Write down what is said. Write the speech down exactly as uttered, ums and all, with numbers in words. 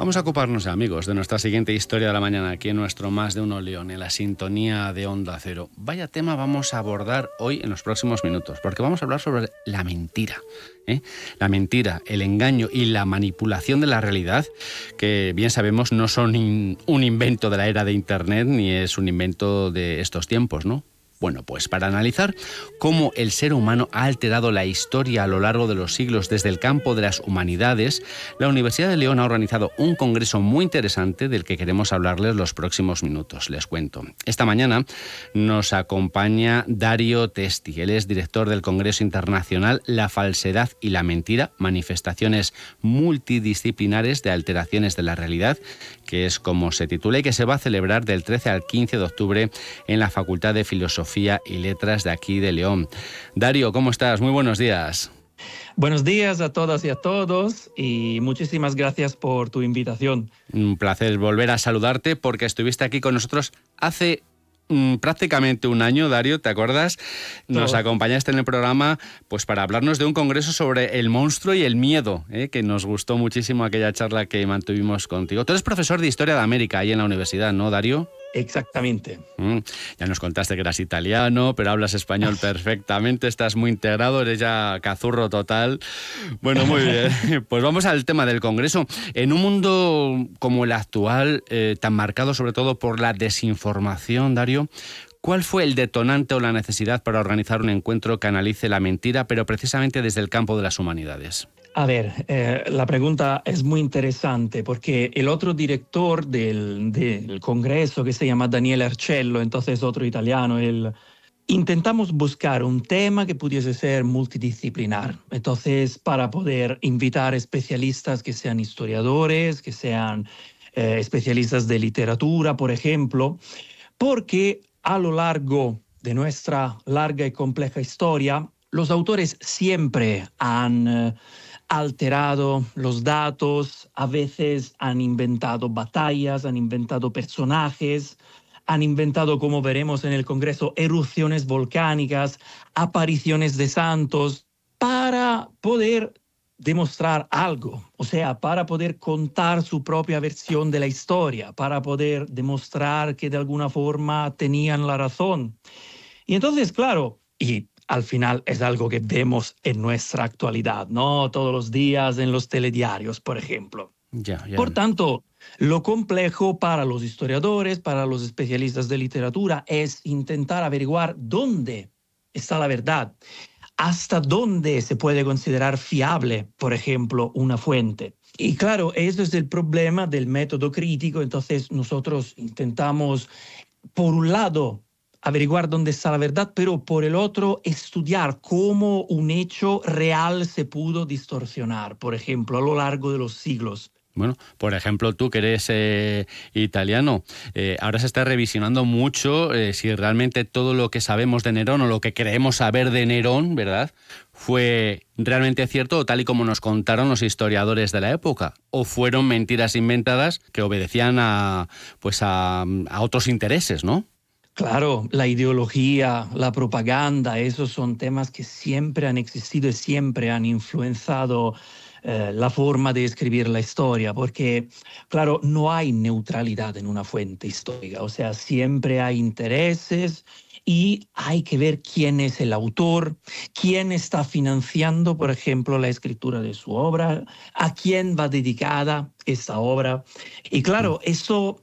Vamos a ocuparnos, amigos, de nuestra siguiente historia de la mañana aquí en nuestro Más de Uno León, en la sintonía de Onda Cero. Vaya tema vamos a abordar hoy en los próximos minutos, porque vamos a hablar sobre la mentira. ¿eh? La mentira, el engaño y la manipulación de la realidad, que bien sabemos no son in- un invento de la era de Internet ni es un invento de estos tiempos, ¿no? Bueno, pues para analizar cómo el ser humano ha alterado la historia a lo largo de los siglos desde el campo de las humanidades, la Universidad de León ha organizado un congreso muy interesante del que queremos hablarles los próximos minutos. Les cuento. Esta mañana nos acompaña Dario Testi. Él es director del Congreso Internacional La Falsedad y la Mentira, manifestaciones multidisciplinares de alteraciones de la realidad, que es como se titula y que se va a celebrar del trece al quince de octubre en la Facultad de Filosofía y Letras de aquí de León. Dario, ¿cómo estás? Muy buenos días. Buenos días a todas y a todos y muchísimas gracias por tu invitación. Un placer volver a saludarte porque estuviste aquí con nosotros hace mm, prácticamente un año, Dario, ¿te acuerdas? Nos Oh. acompañaste en el programa pues para hablarnos de un congreso sobre el monstruo y el miedo, ¿eh? que nos gustó muchísimo aquella charla que mantuvimos contigo. Tú eres profesor de Historia de América ahí en la universidad, ¿no, Dario? Exactamente. Mm, ya nos contaste que eras italiano, pero hablas español perfectamente, estás muy integrado, eres ya cazurro total. Bueno, muy bien. Pues vamos al tema del Congreso. En un mundo como el actual, eh, tan marcado sobre todo por la desinformación, Dario, ¿cuál fue el detonante o la necesidad para organizar un encuentro que analice la mentira, pero precisamente desde el campo de las humanidades? A ver, eh, la pregunta es muy interesante porque el otro director del, del Congreso, que se llama Daniele Arcello, entonces otro italiano, él, intentamos buscar un tema que pudiese ser multidisciplinar. Entonces, para poder invitar especialistas que sean historiadores, que sean eh, especialistas de literatura, por ejemplo, porque a lo largo de nuestra larga y compleja historia, los autores siempre han eh, alterado los datos, a veces han inventado batallas, han inventado personajes, han inventado, como veremos en el Congreso, erupciones volcánicas, apariciones de santos, para poder demostrar algo, o sea, para poder contar su propia versión de la historia, para poder demostrar que de alguna forma tenían la razón. Y entonces, claro, y al final es algo que vemos en nuestra actualidad, ¿no? Todos los días en los telediarios, por ejemplo. Ya, ya. Por tanto, lo complejo para los historiadores, para los especialistas de literatura, es intentar averiguar dónde está la verdad, hasta dónde se puede considerar fiable, por ejemplo, una fuente. Y claro, eso es el problema del método crítico. Entonces nosotros intentamos, por un lado, averiguar dónde está la verdad, pero por el otro, estudiar cómo un hecho real se pudo distorsionar, por ejemplo, a lo largo de los siglos. Bueno, por ejemplo, tú que eres eh, italiano, eh, ahora se está revisionando mucho eh, si realmente todo lo que sabemos de Nerón o lo que creemos saber de Nerón, ¿verdad?, fue realmente cierto o tal y como nos contaron los historiadores de la época, o fueron mentiras inventadas que obedecían a, pues a, a otros intereses, ¿no? Claro, la ideología, la propaganda, esos son temas que siempre han existido y siempre han influenciado eh, la forma de escribir la historia, porque, claro, no hay neutralidad en una fuente histórica, o sea, siempre hay intereses y hay que ver quién es el autor, quién está financiando, por ejemplo, la escritura de su obra, a quién va dedicada esta obra. Y claro, eso